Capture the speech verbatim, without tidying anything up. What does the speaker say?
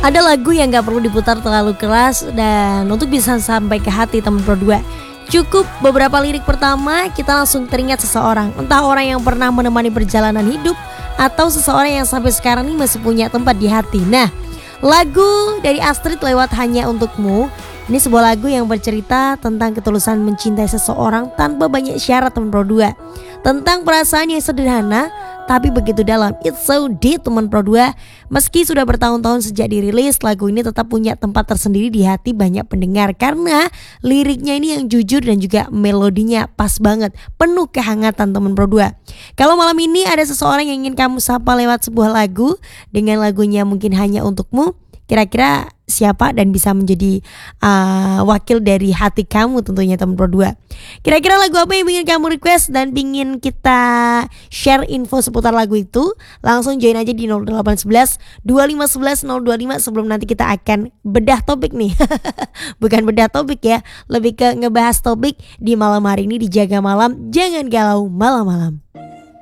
Ada lagu yang gak perlu diputar terlalu keras dan untuk bisa sampai ke hati teman Pro dua, cukup beberapa lirik pertama kita langsung teringat seseorang. Entah orang yang pernah menemani perjalanan hidup atau seseorang yang sampai sekarang ini masih punya tempat di hati. Nah, lagu dari Astrid lewat Hanya Untukmu, ini sebuah lagu yang bercerita tentang ketulusan mencintai seseorang tanpa banyak syarat teman Pro dua. Tentang perasaan yang sederhana tapi begitu dalam. It's so deep teman Pro dua. Meski sudah bertahun-tahun sejak dirilis, lagu ini tetap punya tempat tersendiri di hati banyak pendengar karena liriknya ini yang jujur dan juga melodinya pas banget, penuh kehangatan teman Pro dua. Kalau malam ini ada seseorang yang ingin kamu sapa lewat sebuah lagu dengan lagunya mungkin Hanya Untukmu, kira-kira siapa dan bisa menjadi uh, wakil dari hati kamu tentunya teman Pro dua. Kira-kira lagu apa yang ingin kamu request dan ingin kita share info seputar lagu itu? Langsung join aja di nol delapan satu satu dua lima satu satu nol dua lima sebelum nanti kita akan bedah topik nih. Bukan bedah topik ya, lebih ke ngebahas topik di malam hari ini di Jaga Malam. Jangan galau malam-malam.